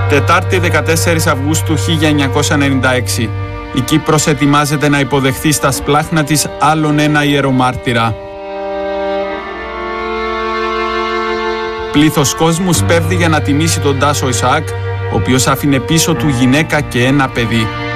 Τετάρτη 14 Αυγούστου 1996. Η Κύπρος ετοιμάζεται να υποδεχθεί στα σπλάχνα της άλλον ένα ιερομάρτυρα. Πλήθος κόσμου σπέβδει για να τιμήσει τον Τάσο Ισαάκ, ο οποίος άφηνε πίσω του γυναίκα και ένα παιδί.